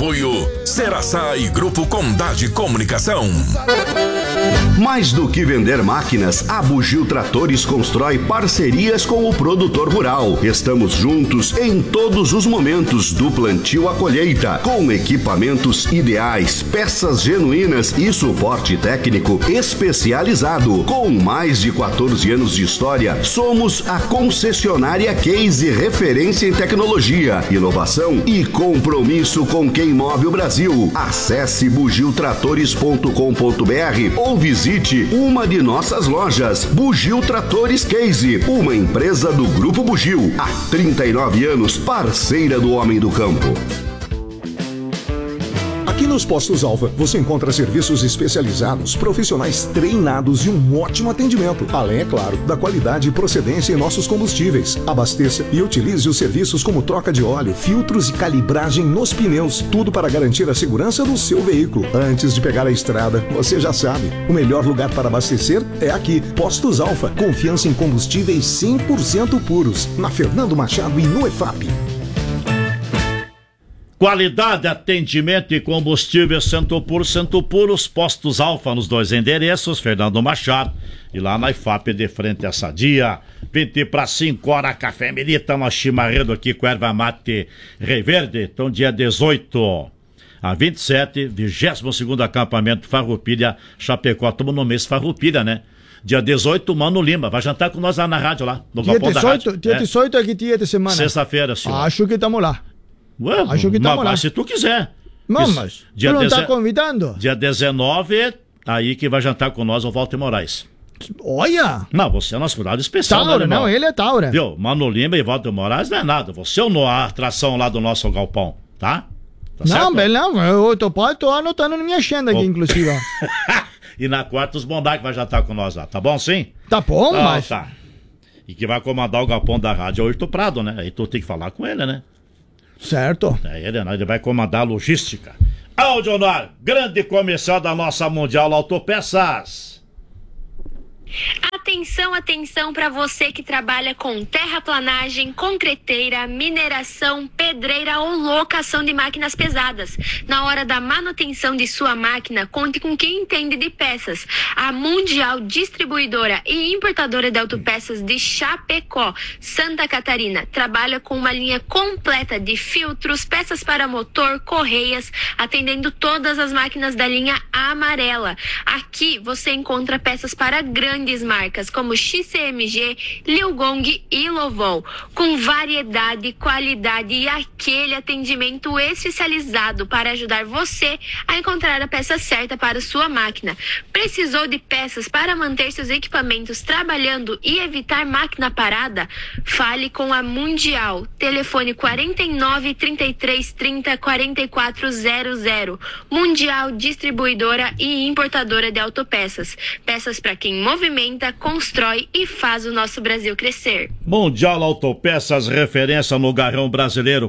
Apoio Ceraçá e Grupo Condade Comunicação. Mais do que vender máquinas, a Bugio Tratores constrói parcerias com o produtor rural. Estamos juntos em todos os momentos, do plantio à colheita, com equipamentos ideais, peças genuínas e suporte técnico especializado. Com mais de 14 anos de história, somos a concessionária Case, referência em tecnologia, inovação e compromisso com quem move o Brasil. Acesse bugiotratores.com.br ou visite uma de nossas lojas. Bugio Tratores Case, uma empresa do Grupo Bugio, há 39 anos, parceira do homem do campo. Aqui nos Postos Alfa, você encontra serviços especializados, profissionais treinados e um ótimo atendimento. Além, é claro, da qualidade e procedência em nossos combustíveis. Abasteça e utilize os serviços como troca de óleo, filtros e calibragem nos pneus. Tudo para garantir a segurança do seu veículo. Antes de pegar a estrada, você já sabe, o melhor lugar para abastecer é aqui. Postos Alfa, confiança em combustíveis 100% puros. Na Fernando Machado e no EFAP. Qualidade, atendimento e combustível Santo Puros, Postos Alfa nos 2 endereços, Fernando Machado e lá na IFAP de frente a Sadia. 20 para 5 horas, café Melita, nós chimarrendo aqui com erva mate Reverde. Então dia 18 a 27, 22º acampamento Farroupilha, Chapecó. Estamos no mês Farroupilha, né? Dia 18, Mano Lima, vai jantar com nós lá na rádio, lá no galpão da rádio. Dia 18 é que dia de semana? Sexta-feira, senhor. Acho que estamos lá. Ué, acho que estamos lá. Mas se tu quiser. Não, mas tu não tá convidando? Dia 19, aí que vai jantar com nós o Walter Moraes. Olha! Não, você é nosso convidado especial, Taura, né, não, ele é Taura. Viu? Mano Lima e Walter Moraes não é nada. Você é a atração lá do nosso galpão, tá? Não, bem, não, eu tô anotando na minha agenda aqui, inclusive. E na quarta os Bondar que vai jantar com nós lá, tá bom sim? Tá bom, mas... Tá. E que vai comandar o galpão da rádio é o Hilton Prado, né? Aí tu tem que falar com ele, né? Certo. Ele vai comandar a logística. Aldionor, grande comercial da nossa Mundial Autopeças. Atenção, atenção para você que trabalha com terraplanagem, concreteira, mineração, pedreira ou locação de máquinas pesadas. Na hora da manutenção de sua máquina, conte com quem entende de peças. A Mundial Distribuidora e Importadora de Autopeças de Chapecó, Santa Catarina, trabalha com uma linha completa de filtros, peças para motor, correias, atendendo todas as máquinas da linha amarela. Aqui você encontra peças para grandes marcas como XCMG, Liu Gong e Lovol, com variedade, qualidade e aquele atendimento especializado para ajudar você a encontrar a peça certa para sua máquina. Precisou de peças para manter seus equipamentos trabalhando e evitar máquina parada? Fale com a Mundial. Telefone 49 33 30 4400. Mundial Distribuidora e Importadora de Autopeças. Peças para quem movimenta, constrói e faz o nosso Brasil crescer. Mundial Autopeças, referência no garrão brasileiro,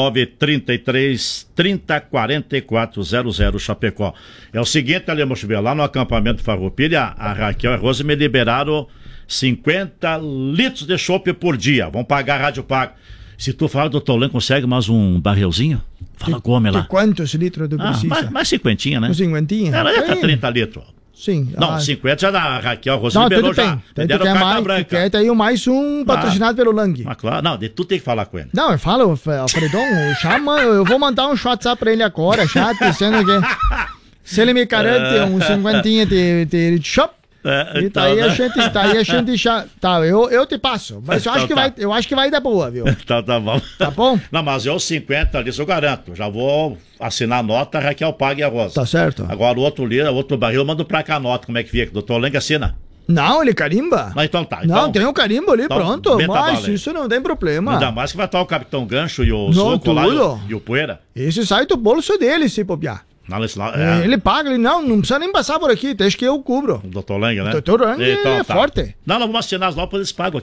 4933304400 Chapecó. É o seguinte, ali, lá no acampamento Farroupilha, a Raquel e a Rose me liberaram 50 litros de chopp por dia. Vão pagar a Rádio Pago. Se tu falar, doutor Lan, consegue mais um barrilzinho? Fala com o homem lá. De quantos litros tu precisa? Mais 50, né? 50? Ela já tá 30 litros. Sim. Não, 50 já da Raquel Rose não, liberou tudo já. Bem. Deram carta branca. Quer ter mais um patrocinado pelo Lang. Mas claro, não, tu tem que falar com ele. Não, eu falo, Alfredão, eu vou mandar um WhatsApp pra ele agora, chat, dizendo que se ele me garante um 50 de shop, e tá aí a gente já. Tá, eu te passo. Mas eu acho que vai dar boa, viu? Tá bom. Tá bom? Não, mas eu 50 ali, eu garanto. Já vou assinar a nota, a Raquel paga e a Rosa. Tá certo. Agora o outro barril, eu mando pra cá a nota, como é que fica? Doutor Lenga assina. Não, ele carimba. Não, então tá. Não, tem um carimbo ali, então, pronto. Mas isso não tem problema. Ainda mais que vai estar o Capitão Gancho e o Soco lá e o Poeira. Esse sai do bolso dele, se bobear. Ele paga, ele não precisa nem passar por aqui, deixa que eu cubro. O doutor Lenga, né? O doutor Lenga é forte. Não, vamos assinar as lá, eles pagam aqui.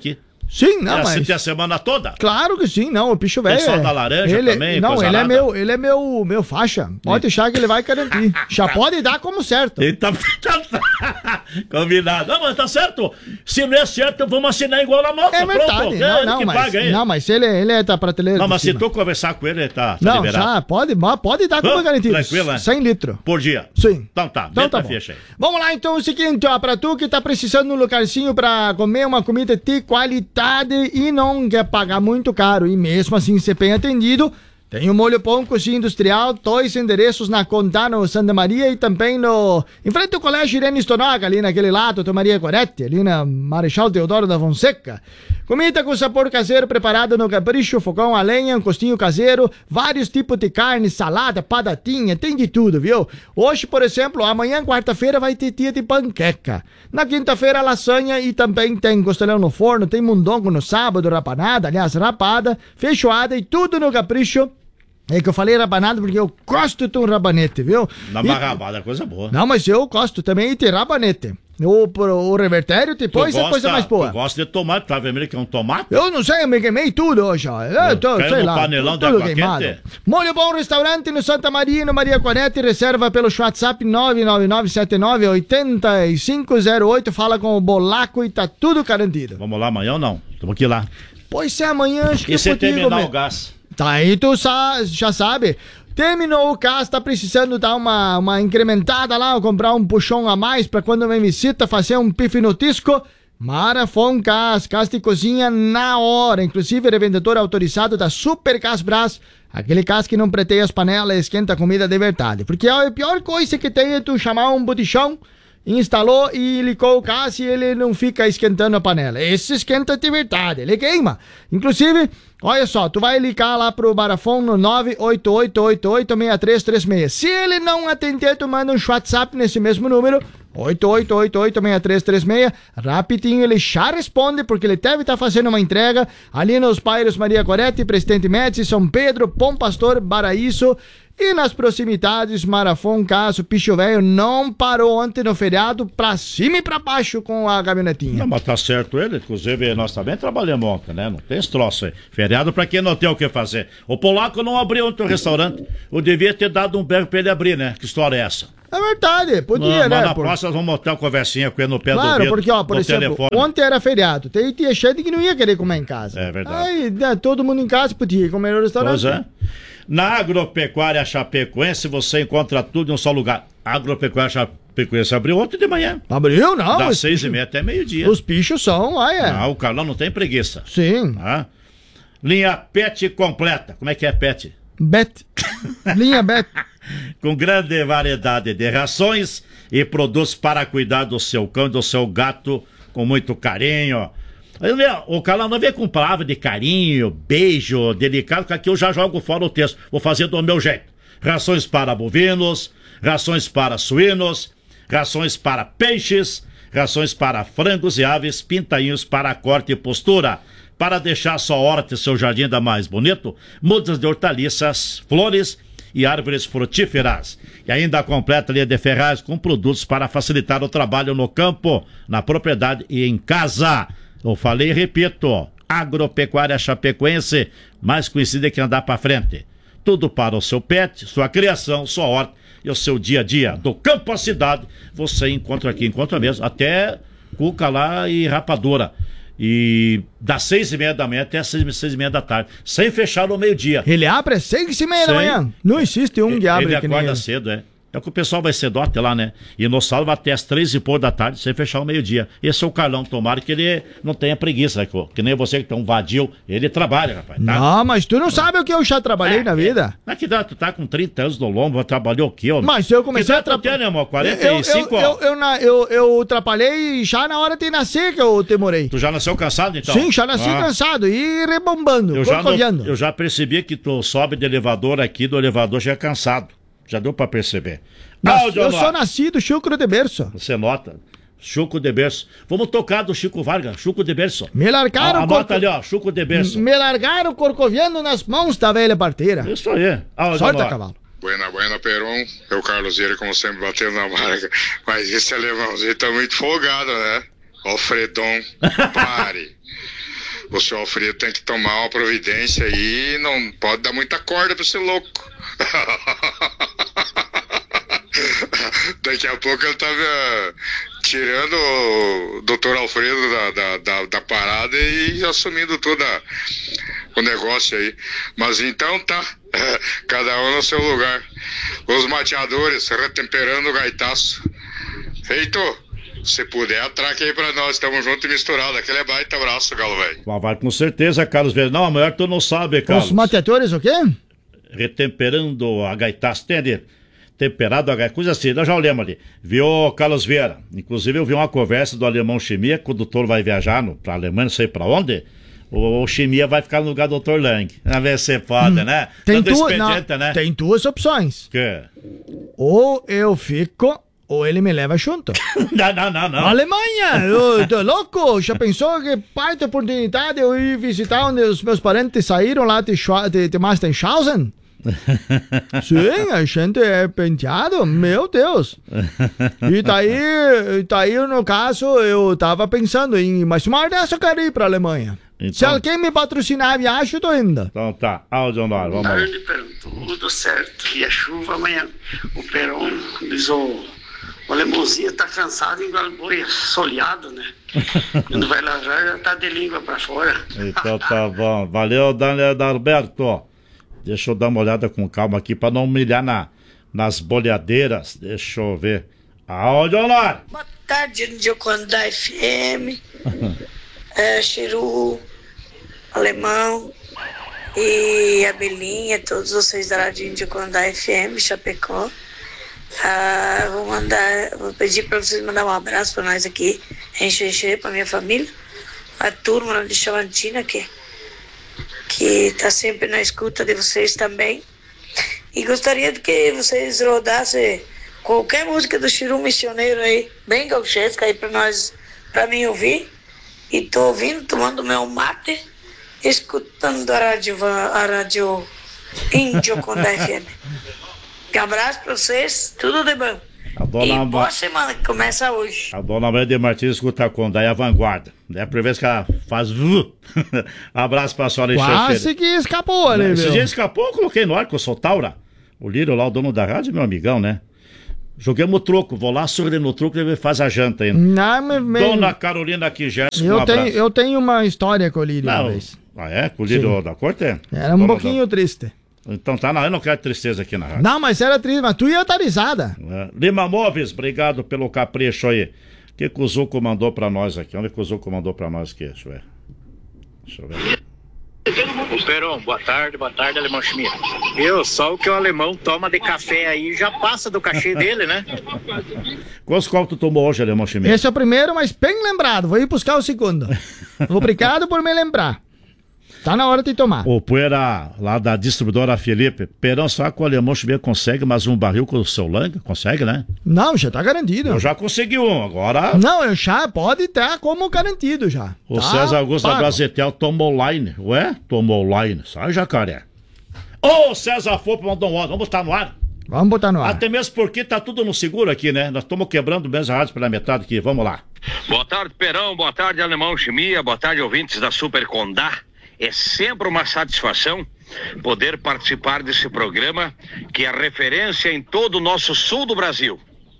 Sim, não, mas... assistir a semana toda? Claro que sim, não, o bicho velho... Pessoal da laranja também, não, ele é meu faixa. Pode deixar que ele vai garantir. Já pode dar como certo. Tá combinado. Não, mas tá certo. Se não é certo, vamos assinar igual na moto. É verdade. Pronto. Não, mas ele é da prateleira. Não, mas se tu conversar com ele, ele tá não, liberado. Já, pode dar como garantido. Tranquilo, né? 100 litros. Por dia? Sim. Então tá bom. Fecha aí. Vamos lá, então, o seguinte, ó, pra tu que tá precisando de um lugarzinho pra comer uma comida de qualidade e não quer pagar muito caro, e mesmo assim ser bem atendido, tem o Molho Pão Cozinha Industrial, 2 endereços na Condano Santa Maria e também em frente ao Colégio Irene Stonoga, ali naquele lado, Dr. Maria Goretti, ali na Marechal Deodoro da Fonseca. Comida com sabor caseiro preparado no capricho, fogão a lenha, um costinho caseiro, vários tipos de carne, salada, padatinha, tem de tudo, viu? Hoje, por exemplo, amanhã, quarta-feira, vai ter dia de panqueca. Na quinta-feira, lasanha e também tem costelão no forno, tem mundongo no sábado, rapanada, aliás, rapada, feijoada e tudo no capricho. É que eu falei rabanada porque eu gosto de um rabanete, viu? Rabada é coisa boa. Não, mas eu gosto também de rabanete. O revertério depois é coisa mais boa. Eu gosto de tomate, tá vermelho que é um tomate? Eu não sei, eu me queimei tudo hoje, ó. Sei lá, panelão de tudo água queimado. quente. Molho Bom Restaurante no Santa Maria, no Maria Quarete, reserva pelo WhatsApp 999798508, fala com o Bolaco e tá tudo garantido. Vamos lá amanhã ou não? Estamos aqui lá. Pois é, amanhã acho que e você terminar o gás? Tá aí, tu já sabe. Terminou o gás, tá precisando dar uma incrementada lá, ou comprar um puxão a mais pra quando vem visita, fazer um pife no tisco. Marafon Gás de cozinha na hora. Inclusive, revendedor autorizado da Super Gás Brás. Aquele gás que não preteia as panelas e esquenta a comida de verdade. Porque a pior coisa que tem é tu chamar um botijão, instalou e ligou o gás e ele não fica esquentando a panela. Esse esquenta de verdade, ele queima. Inclusive, olha só, tu vai ligar lá pro Marafon no 988886336. Se ele não atender, tu manda um WhatsApp nesse mesmo número, 88886336. Rapidinho ele já responde, porque ele deve estar fazendo uma entrega ali nos bairros Maria Goretti, Presidente Médici, São Pedro, Bom Pastor, Baraíso. E nas proximidades, Marafon, Caso, Picho Velho não parou ontem no feriado, pra cima e pra baixo com a caminhonetinha. Não, mas tá certo ele, inclusive nós também trabalhamos ontem, né? Não tem esse troço aí. Feriado pra quem não tem o que fazer. O polaco não abriu ontem o restaurante. Eu devia ter dado um berro pra ele abrir, né? Que história é essa? É verdade, podia, né? Mas na próxima nós vamos montar uma conversinha com ele no pé do ouvido. Claro, porque, ó, por exemplo, telefone. Ontem era feriado, tinha gente que não ia querer comer em casa. É verdade. Aí, né, todo mundo em casa podia comer no restaurante. Pois é. Na Agropecuária Chapecoense você encontra tudo em um só lugar. A Agropecuária Chapecoense abriu ontem de manhã. Abriu, não? Das 6h30 até meio-dia. Os bichos são, Ah, o Carlão não tem preguiça. Sim. Ah. Linha Pet completa. Como é que é Pet? Bet. Linha Bet. Com grande variedade de rações e produtos para cuidar do seu cão e do seu gato com muito carinho. O Carlão não vem com palavra de carinho, beijo, delicado, que aqui eu já jogo fora o texto. Vou fazer do meu jeito. Rações para bovinos, rações para suínos, rações para peixes, rações para frangos e aves, pintainhos para corte e postura. Para deixar sua horta e seu jardim ainda mais bonito, mudas de hortaliças, flores e árvores frutíferas. E ainda a completa linha de ferragens com produtos para facilitar o trabalho no campo, na propriedade e em casa. Eu falei e repito, Agropecuária Chapecoense, mais conhecida que andar para frente. Tudo para o seu pet, sua criação, sua horta e o seu dia a dia. Do campo à cidade, você encontra aqui, encontra mesmo, até cuca lá e rapadura. E das 6h30 da manhã até as 6h30 da tarde, sem fechar no meio-dia. Ele abre às 6h30 da manhã? Não existe um que abre. Ele acorda cedo, é. É que o pessoal vai cedote lá, né? E no sábado vai até as 3h30 da tarde, sem fechar o meio-dia. Esse é o Carlão, tomara que ele não tenha preguiça, né? Que nem você que tem um vadio, ele trabalha, rapaz. Tá? Não, mas tu não sabe o que eu já trabalhei na vida. Mas que dá, tu tá com 30 anos no lombo, trabalhou o quê, homem? Mas eu comecei a trabalhar. Né, amor? 45 anos. Eu trabalhei já na hora de nascer que eu demorei. Tu já nasceu cansado, então? Sim, já nasci cansado e rebombando, corcoviando. Eu já percebi que tu sobe de elevador aqui, do elevador já é cansado. Já deu pra perceber. Eu sou nascido chucro de berço. Você nota. Chuco de berço. Vamos tocar do Chico Vargas, Chuco de berço. Me largaram... Anota ali, ó, Chuco de berço. Me largaram corcoviando nas mãos da velha parteira. Isso aí. Sorte, cavalo. Buena, Peron. Eu, Carlos Vieira, como sempre, batendo na marca. Mas esse alemãozinho tá muito folgado, né? Alfredon, pare. o seu Alfredo tem que tomar uma providência aí, não pode dar muita corda pra esse louco. Daqui a pouco ele tava tirando o Dr. Alfredo da parada e assumindo todo o negócio aí. Mas então tá, cada um no seu lugar. Os mateadores retemperando o gaitaço. Feito! Se puder, atraque aí pra nós, tamo junto e misturado. Aquele baita abraço, Galo velho. Vai com certeza, Carlos Vieira. Não, amanhã tu não sabe, Carlos. Os mateadores o quê? Retemperando a gaitaço, tem ali. Temperado a gaitaço, coisa assim, nós já olhamos ali. Viu, Carlos Vieira? Inclusive eu vi uma conversa do Alemão Chimia, que o doutor vai viajar pra Alemanha, não sei pra onde. O Chimia vai ficar no lugar do Dr. Lang. A ver se pode, né? Tem, né? Tem duas opções. Que? Ou eu fico, ou ele me leva junto. Não. Alemanha! Eu tô louco! Já pensou que baita oportunidade eu ir visitar onde os meus parentes saíram lá de Mastenshausen? Sim, a gente é penteado, meu Deus. E daí, no caso, eu tava pensando em, mas uma hora dessa eu quero ir pra Alemanha. Então, se alguém me patrocinar a viagem, eu tô indo. Então tá, áudio nós, vamos lá. Tudo certo. E a chuva amanhã. O Peron diz o Alemãozinho tá cansado igual boi soleado, né? Quando vai lavar, já tá de língua pra fora. Então tá bom. Valeu, Daniel Alberto. Deixa eu dar uma olhada com calma aqui pra não humilhar nas boleadeiras. Deixa eu ver. Áudio nós. Boa tarde, Diocondá FM. Chiru, Alemão e a Belinha, todos vocês da Rádio Diocondá FM, Chapecó. Vou pedir para vocês mandar um abraço para nós aqui em Xexê, para minha família, a turma de Chavantina que está sempre na escuta de vocês também. E gostaria de que vocês rodassem qualquer música do Chiru Missioneiro aí, bem gauchesca aí para nós, para mim ouvir. E tô ouvindo, tomando meu mate, escutando a rádio Índio com a FM. Um abraço pra vocês, tudo de bom. E boa semana que começa hoje. A dona Maria de Martins escuta a Condá e a Vanguarda. É a primeira vez que ela faz. Abraço pra senhora. Quase que escapou ali, Esse dia escapou, eu coloquei no ar, que eu sou Taura. O Lírio lá, o dono da rádio, meu amigão, né? Joguemos o troco, vou lá, sorrir no troco e ele faz a janta ainda. Dona Carolina aqui, Jéssica, eu tenho uma história com o Lírio uma vez. Ah, é? Com o Lírio da corte? Era um pouquinho triste. Então tá, não, eu não quero tristeza aqui na rádio. Não, mas era triste, mas tu ia estar risada. Lima Móveis, obrigado pelo capricho aí. O que o Zuco mandou pra nós aqui? Onde que o Zuco mandou pra nós aqui? Deixa eu ver. O Peron, boa tarde, Alemão Chimia. Só o que o alemão toma de café aí já passa do cachê dele, né? Quantos copos tu tomou hoje, Alemão Chimia? Esse é o primeiro, mas bem lembrado. Vou ir buscar o segundo. Obrigado por me lembrar. Tá na hora de tomar. O Poeira, lá da distribuidora Felipe, Perão, só que o Alemão Chimia consegue mais um barril com o seu Lang? Consegue, né? Não, já tá garantido. Eu já consegui um, agora... Não, eu já pode estar como garantido já. O César Augusto da Brasetel tomou line. Ué? Tomou line. Sai, jacaré. Ô, César Fopo mandou um áudio. Vamos botar no ar? Vamos botar no ar. Até mesmo porque tá tudo no seguro aqui, né? Nós estamos quebrando mesmo a rádio pela metade aqui. Vamos lá. Boa tarde, Perão. Boa tarde, Alemão Chimia. Boa tarde, ouvintes da Super Condá. É sempre uma satisfação poder participar desse programa que é referência em todo o nosso sul do Brasil.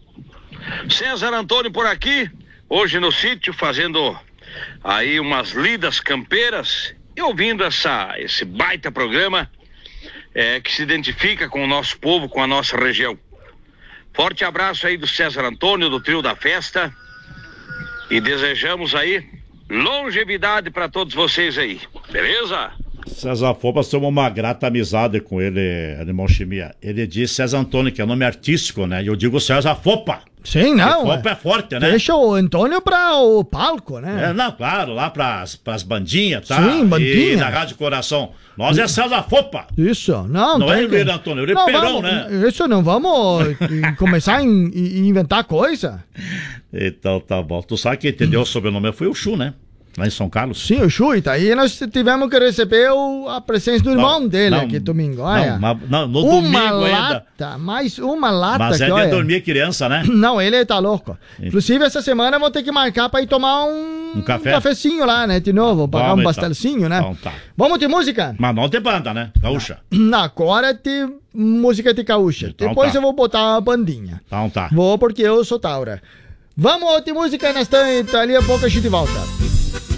César Antônio por aqui, hoje no sítio, fazendo aí umas lidas campeiras e ouvindo esse baita programa que se identifica com o nosso povo, com a nossa região. Forte abraço aí do César Antônio, do Trio da Festa, e desejamos aí longevidade para todos vocês aí, beleza? César Fopas tomou uma grata amizade com ele, Alemão Chimia. Ele diz César Antônio, que é nome artístico, né? E eu digo César Fopa. Sim, não. Fopa é forte, né? Deixa o Antônio para o palco, né? Não, claro, lá pras bandinhas, tá? Sim, bandinha. E na Rádio Coração. Nós é César Fopa. Isso, não. Não é o Luiz Antônio, ele é Perão, né? Isso, não vamos começar a inventar coisa. Então tá bom. Tu sabe que entendeu o sobrenome foi o Chu, né? Lá em São Carlos? Sim, o Chui, tá aí nós tivemos que receber a presença do irmão dele aqui domingo. Olha. Não, no domingo ainda. Mais uma lata. Mas é de dormir criança, né? Não, ele tá louco. Inclusive, essa semana eu vou ter que marcar pra ir tomar um cafezinho lá, né? De novo, pagar um pastelzinho, né? Então tá. Vamos de música? Mas não tem banda, né? Gaúcha. Agora tem música de gaúcha. Então depois tá. eu vou botar uma bandinha. Então tá. Vou porque eu sou Taura. Vamos de música, nós estamos ali a pouco a gente volta.